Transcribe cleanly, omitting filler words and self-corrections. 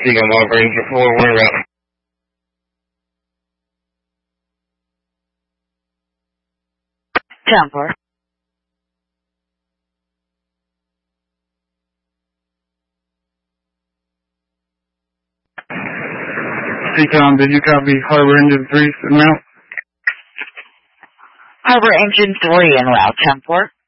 Seagull Harbor Engine 4, we're out. Temper. Seacom, did you copy Harbor Engine 3 mount? Harbor Engine 3 en route, Tempor.